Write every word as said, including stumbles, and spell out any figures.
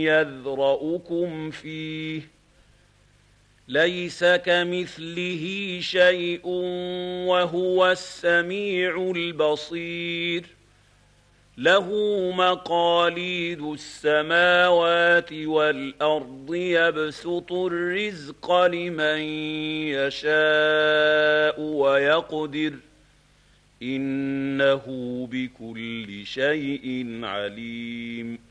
يذرأكم فيه ليس كمثله شيء وهو السميع البصير له مقاليد السماوات والأرض يبسط الرزق لمن يشاء ويقدر إنه بكل شيء عليم